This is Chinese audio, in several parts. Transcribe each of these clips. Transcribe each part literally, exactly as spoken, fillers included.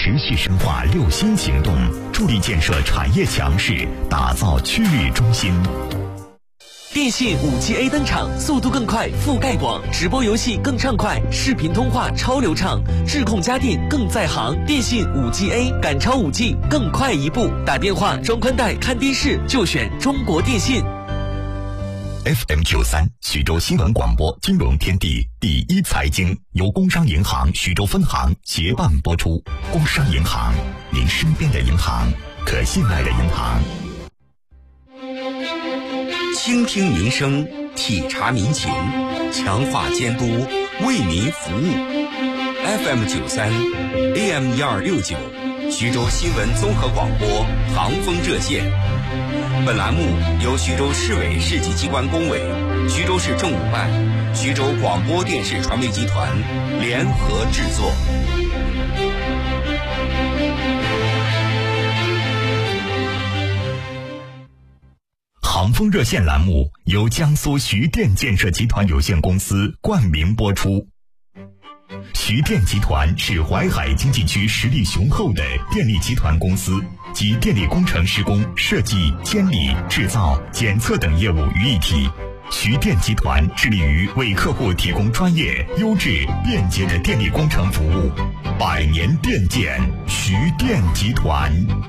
持续深化六新行动，助力建设产业强势，打造区域中心。 电信 五 G A 登场，速度更快，覆盖广，直播游戏更畅快，视频通话超流畅，智控家电更在行。电信 五 G A 赶超 五 G， 更快一步。打电话、装宽带、看电视就选中国电信。 F M 九三徐州新闻广播金融天地第一财经由工商银行徐州分行协办播出。工商银行，您身边的银行，可信赖的银行。 倾听民生，体察民情，强化监督，为民服务。F M 九三 A M 一二六九徐州新闻综合广播航风热线。本栏目由徐州市委市级机关工委、徐州市政务办、徐州广播电视传媒集团联合制作。 航风热线栏目由江苏徐电建设集团有限公司冠名播出。徐电集团是淮海经济区实力雄厚的电力集团公司，集电力工程施工、设计、监理、制造、检测等业务于一体。徐电集团致力于为客户提供专业、优质、便捷的电力工程服务。百年电建，徐电集团。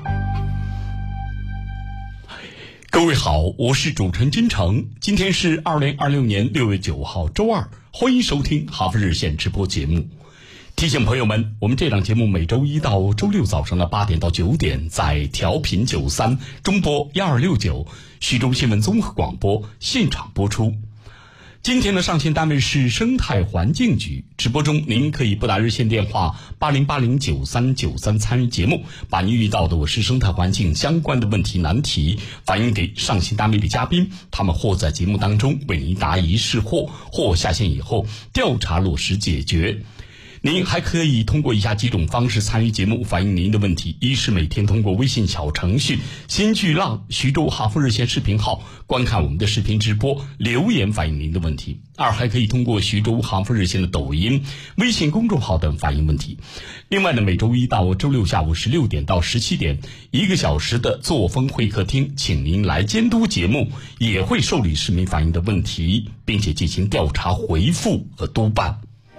各位好，我是主持人金城，今天是二零二六年六月九号周二，欢迎收听哈佛热线直播节目。提醒朋友们，我们这档节目每周一到周六早上的八点到九点，在调频九三中波一二六九徐州新闻综合广播现场播出。今天的上线单位是生态环境局，直播中您可以拨打热线电话八零八零九三九三参与节目，把您遇到的我市生态环境相关的问题难题反映给上线单位的嘉宾，他们或在节目当中为您答疑释惑，或下线以后调查落实解决。您还可以通过以下几种方式参与节目，反映您的问题：一是每天通过微信小程序新巨浪徐州哈佛热线视频号观看我们的视频直播，留言反映您的问题；二还可以通过徐州哈佛热线的抖音、微信公众号等反映问题。另外呢，每周一到周六下午十六点到十七点，一个小时的作风会客厅，请您来监督节目，也会受理市民反映的问题，并且进行调查回复和督办。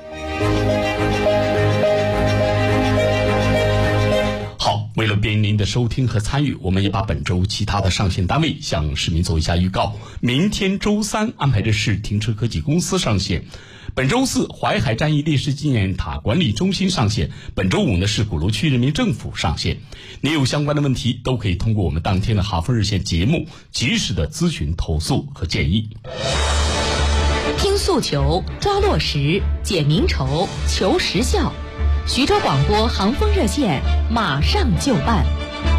好，为了便于您的收听和参与，我们也把本周其他的上线单位向市民做一下预告。明天周三安排的是停车科技公司上线，本周四淮海战役烈士纪念塔管理中心上线，本周五呢是鼓楼区人民政府上线。您有相关的问题都可以通过我们当天的哈佛热线节目及时的咨询投诉和建议。 听诉求，抓落实，解民愁，求实效。徐州广播航风热线马上就办。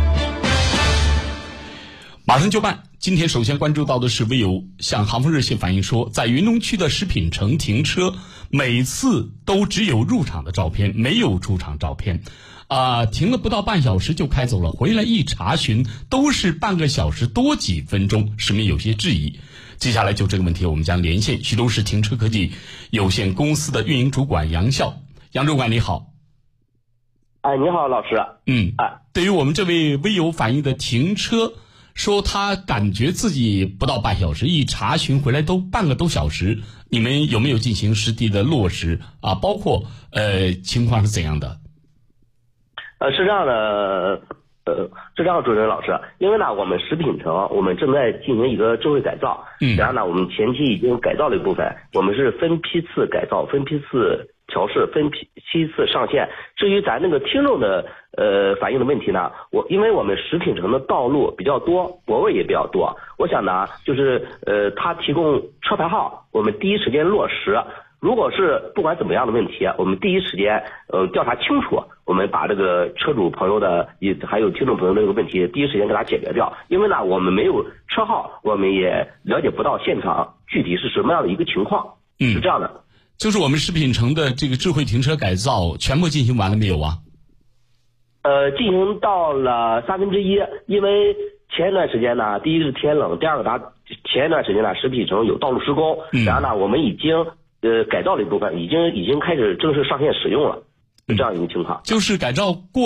马上就办。今天首先关注到的是微友向航风热线反映说，在云龙区的食品城停车，每次都只有入场的照片，没有出场照片。啊、呃，停了不到半小时就开走了，回来一查询都是半个小时多几分钟，市民有些质疑。接下来就这个问题，我们将连线徐州市停车科技有限公司的运营主管杨笑。杨主管你好。 哎，你好，老师。 嗯，哎，对于我们这位微友反映的停车，说他感觉自己不到半小时，一查询回来都半个多小时，你们有没有进行实地的落实啊？包括呃情况是怎样的？ 呃，是这样的，呃，是这样，主持人老师，因为呢，我们食品城我们正在进行一个智慧改造，嗯，然后呢，我们前期已经改造了一部分，我们是分批次改造，分批次调试，分批批次上线。至于咱那个听众的呃反映的问题呢，我因为我们食品城的道路比较多，泊位也比较多，我想呢，就是呃，他提供车牌号，我们第一时间落实。如果是不管怎么样的问题，我们第一时间呃调查清楚，我们把这个车主朋友的也还有听众朋友的这个问题第一时间给他解决掉。因为呢，我们没有车号，我们也了解不到现场具体是什么样的一个情况。嗯，是这样的。 就是我们食品城的这个智慧停车改造全部进行完了没有啊？ 呃，进行到了三分之一，因为前一段时间呢，第一是天冷，第二个它前一段时间呢，食品城有道路施工，嗯、然后呢，我们已经呃改造了一部分，已经已经开始正式上线使用了，是这样一个情况。 就是改造过